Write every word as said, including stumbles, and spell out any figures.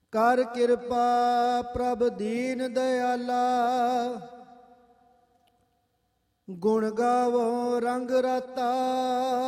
ਕਰ ਕਿਰਪਾ ਪ੍ਰਭ ਦੀਨ ਦਇਆਲਾ, ਗੁਣ ਗਾਵੋ ਰੰਗ ਰਾਤਾ।